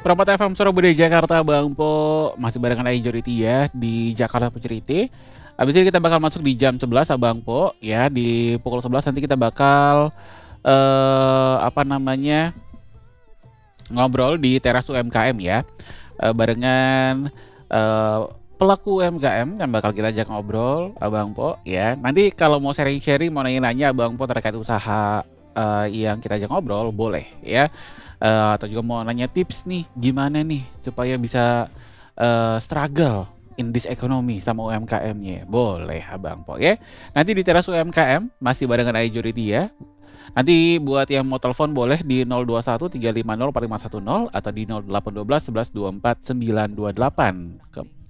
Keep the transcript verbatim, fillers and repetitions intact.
Perempat F M Surabaya Jakarta Bang Po, masih barengan Majority ya di Jakarta Pencerite. Habis ini kita bakal masuk di jam sebelas Abang Po ya, di pukul sebelas nanti kita bakal eh apa namanya? ngobrol di teras U M K M ya. Eh, barengan eh pelaku U M K M yang bakal kita ajak ngobrol Abang Po ya. Nanti kalau mau sharing-sharing, mau nanya-nanya Abang Po terkait usaha eh, yang kita ajak ngobrol boleh ya. Eh, atau juga mau nanya tips nih gimana nih supaya bisa eh, struggle in this economy sama U M K M-nya, boleh Abang Po ya. Nanti di teras U M K M masih barengan Majority ya. Nanti buat yang mau telepon boleh di nol dua satu tiga lima nol empat lima satu nol atau di nol delapan satu dua satu satu dua empat sembilan dua delapan. Ke